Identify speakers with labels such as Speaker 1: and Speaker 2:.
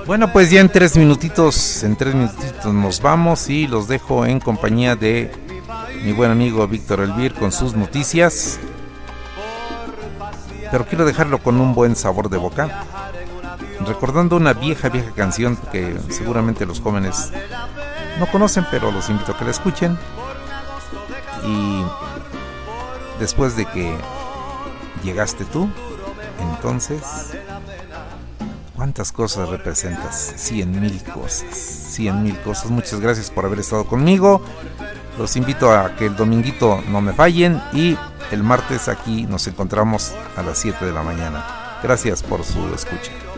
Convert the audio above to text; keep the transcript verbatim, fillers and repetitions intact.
Speaker 1: Bueno, pues ya en tres minutitos, en tres minutitos nos vamos y los dejo en compañía de mi buen amigo Víctor Elvir con sus noticias. Pero quiero dejarlo con un buen sabor de boca, recordando una vieja, vieja canción que seguramente los jóvenes no conocen, pero los invito a que la escuchen. Y después de que llegaste tú, entonces, ¿cuántas cosas representas? Cien mil cosas, cien mil cosas. Muchas gracias por haber estado conmigo. Los invito a que el dominguito no me fallen y el martes aquí nos encontramos a las siete de la mañana. Gracias por su escucha.